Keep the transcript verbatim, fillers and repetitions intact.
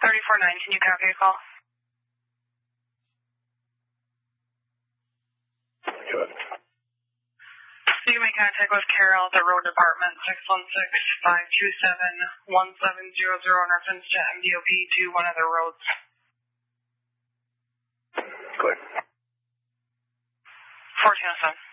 thirty-four nine, can you copy a call? Good. So you make contact with Carol at the road department, six one six, five two seven, one seven zero zero in reference to M D O P to one of their roads. Good. fourteen oh seven.